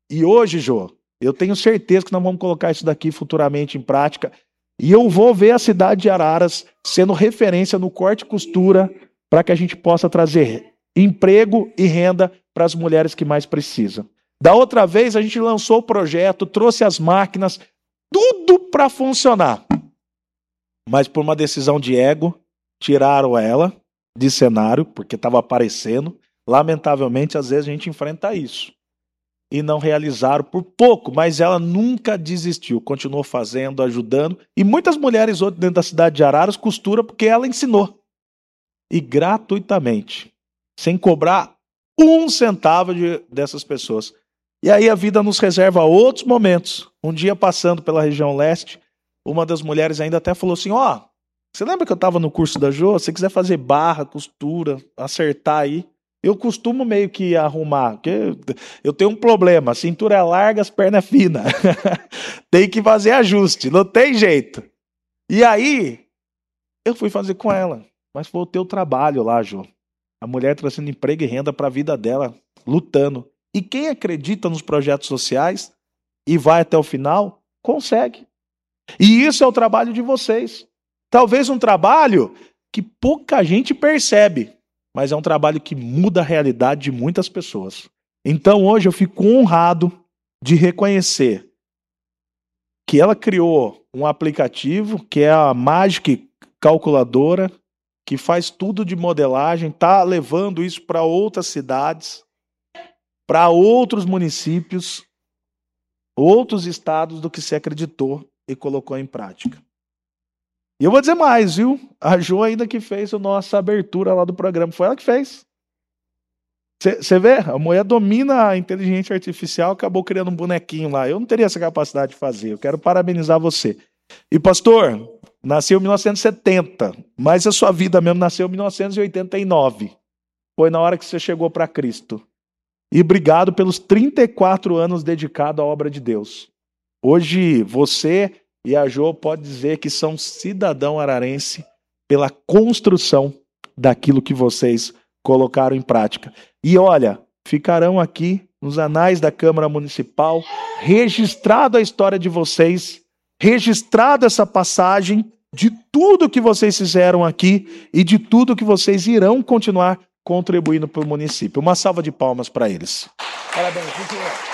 E hoje, Jô, eu tenho certeza que nós vamos colocar isso daqui futuramente em prática. E eu vou ver a cidade de Araras sendo referência no corte e costura para que a gente possa trazer emprego e renda para as mulheres que mais precisam. Da outra vez, a gente lançou o projeto, trouxe as máquinas, tudo para funcionar. Mas por uma decisão de ego, tiraram ela de cenário, porque estava aparecendo. Lamentavelmente, às vezes a gente enfrenta isso. E não realizaram por pouco, mas ela nunca desistiu, continuou fazendo, ajudando. E muitas mulheres hoje dentro da cidade de Araras costuram porque ela ensinou. E gratuitamente, sem cobrar um centavo dessas pessoas. E aí a vida nos reserva outros momentos. Um dia passando pela região leste, uma das mulheres ainda até falou assim, você lembra que eu estava no curso da Jô? Se você quiser fazer barra, costura, acertar aí, eu costumo meio que arrumar, porque eu tenho um problema, a cintura é larga, as pernas finas. Tem que fazer ajuste, não tem jeito. E aí, eu fui fazer com ela, mas foi o teu trabalho lá, Jô. A mulher trazendo emprego e renda para a vida dela, lutando. E quem acredita nos projetos sociais e vai até o final, consegue. E isso é o trabalho de vocês. Talvez um trabalho que pouca gente percebe, mas é um trabalho que muda a realidade de muitas pessoas. Então hoje eu fico honrado de reconhecer que ela criou um aplicativo que é a Magic Calculadora, que faz tudo de modelagem, está levando isso para outras cidades, para outros municípios, outros estados do que se acreditou e colocou em prática. E eu vou dizer mais, viu? A Jô ainda que fez a nossa abertura lá do programa. Foi ela que fez. Você vê? A mulher domina a inteligência artificial, acabou criando um bonequinho lá. Eu não teria essa capacidade de fazer. Eu quero parabenizar você. E pastor, nasceu em 1970, mas a sua vida mesmo nasceu em 1989. Foi na hora que você chegou para Cristo. E obrigado pelos 34 anos dedicados à obra de Deus. Hoje você e a Jô pode dizer que são cidadão ararense pela construção daquilo que vocês colocaram em prática. E olha, ficarão aqui nos anais da Câmara Municipal, registrado a história de vocês, registrado essa passagem de tudo que vocês fizeram aqui e de tudo que vocês irão continuar contribuindo para o município. Uma salva de palmas para eles. Parabéns, senhor.